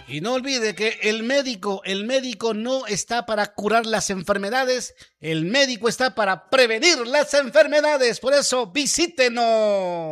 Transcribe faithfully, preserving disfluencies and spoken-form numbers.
Y no olvide que el médico, el médico no está para curar las enfermedades, el médico está para prevenir las enfermedades. Por eso, visítenos.